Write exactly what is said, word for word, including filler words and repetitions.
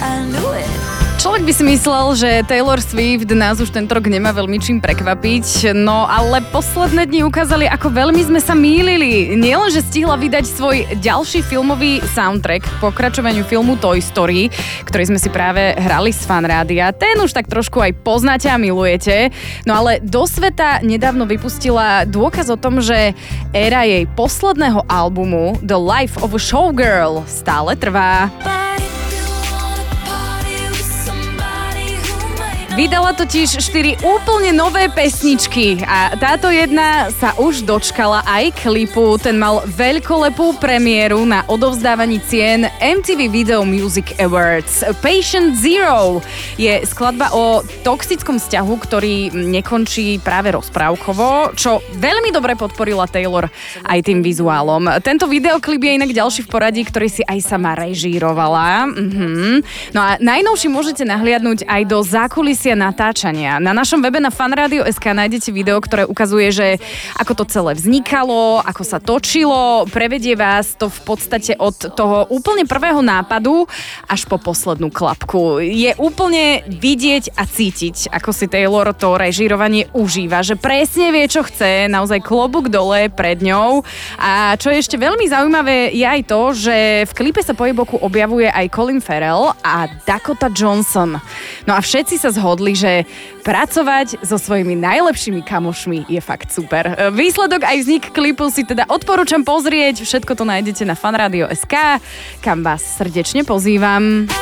Človek by si myslel, že Taylor Swift nás už tento rok nemá veľmi čím prekvapiť, no ale posledné dni ukázali, ako veľmi sme sa mýlili. Nielen, že stihla vydať svoj ďalší filmový soundtrack k pokračovaniu filmu Toy Story, ktorý sme si práve hrali z Fanrádia. Ten už tak trošku aj poznáte a milujete. No ale do sveta nedávno vypustila dôkaz o tom, že éra jej posledného albumu The Life of a Showgirl stále trvá. Vydala totiž štyri úplne nové pesničky a táto jedna sa už dočkala aj klipu. Ten mal veľkolepú premiéru na odovzdávaní cien em tí ví Video Music Awards. Patient Zero je skladba o toxickom vzťahu, ktorý nekončí práve rozprávkovo, čo veľmi dobre podporila Taylor aj tým vizuálom. Tento videoklip je inak ďalší v poradí, ktorý si aj sama režírovala. Mhm. No a najnovší môžete nahliadnúť aj do zákulisia natáčania. Na našom webe na fanradio bodka es ká nájdete video, ktoré ukazuje, že ako to celé vznikalo, ako sa točilo, prevedie vás to v podstate od toho úplne prvého nápadu až po poslednú klapku. Je úplne vidieť a cítiť, ako si Taylor to režírovanie užíva, že presne vie, čo chce, naozaj klobúk dole pred ňou. A čo je ešte veľmi zaujímavé, je aj to, že v klipe sa po jej boku objavuje aj Colin Farrell a Dakota Johnson. No a všetci sa zhodli, že pracovať so svojimi najlepšími kamošmi je fakt super. Výsledok aj vznik klipu si teda odporúčam pozrieť. Všetko to nájdete na fanradio bodka es ká, kam vás srdečne pozývam.